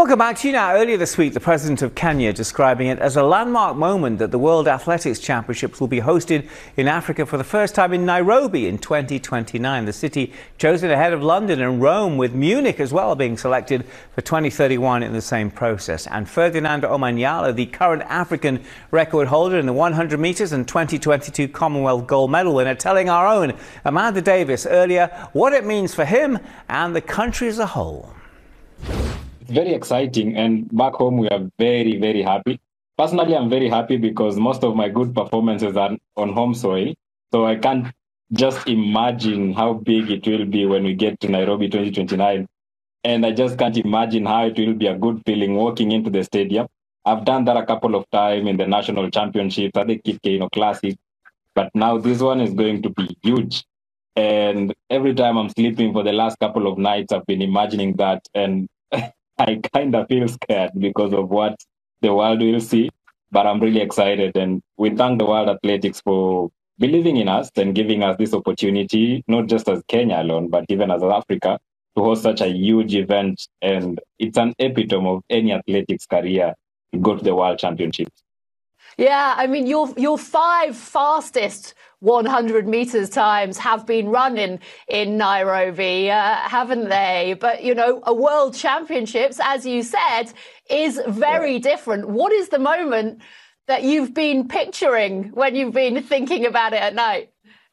Welcome back to you now. Earlier this week, the president of Kenya describing it as a landmark moment that the World Athletics Championships will be hosted in Africa for the first time in Nairobi in 2029. The city chosen ahead of London and Rome, with Munich as well being selected for 2031 in the same process. And Ferdinand Omanyala, the current African record holder in the 100 metres and 2022 Commonwealth gold medal winner, telling our own Amanda Davis earlier what it means for him and the country as a whole. It's very exciting, and back home we are very, very happy. Personally, I'm very happy because most of my good performances are on home soil. So I can't just imagine how big it will be when we get to Nairobi 2029. And I just can't imagine how it will be a good feeling walking into the stadium. I've done that a couple of times in the national championships at the Kip Keino Classic, but now this one is going to be huge. And every time I'm sleeping for the last couple of nights, I've been imagining that, and I kind of feel scared because of what the world will see, but I'm really excited. And we thank the World Athletics for believing in us and giving us this opportunity, not just as Kenya alone, but even as Africa, to host such a huge event. And it's an epitome of any athletics career to go to the World Championships. Yeah, I mean, your five fastest 100 metres times have been run in Nairobi, haven't they? But, you know, a World Championships, as you said, is very different. What is the moment that you've been picturing when you've been thinking about it at night?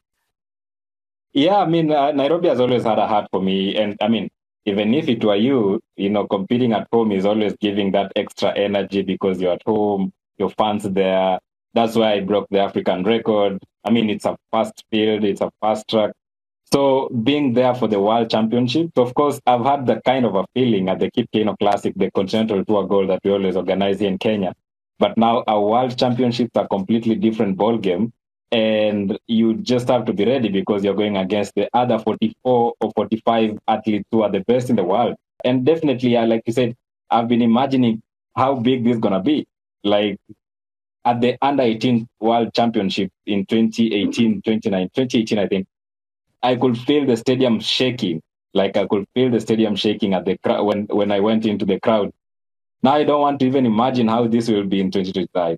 Yeah, I mean, Nairobi has always had a heart for me. And I mean, even if it were you, competing at home is always giving that extra energy because you're at home. Your fans there. That's why I broke the African record. I mean, it's a fast field, it's a fast track. So being there for the World Championships, of course, I've had that kind of a feeling at the Kip Keino Classic, the Continental Tour Gold that we always organize here in Kenya. But now our World Championships are a completely different ball game. And you just have to be ready because you're going against the other 44 or 45 athletes who are the best in the world. And definitely, like you said, I've been imagining how big this is going to be. Like at the Under-18 World Championship in 2018, I think, I could feel the stadium shaking. Like I could feel the stadium shaking at the crowd when I went into the crowd. Now I don't want to even imagine how this will be in 2025.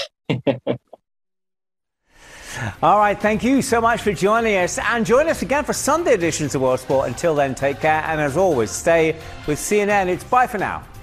All right, thank you so much for joining us, and join us again for Sunday editions of World Sport. Until then, take care, and as always, stay with CNN. It's bye for now.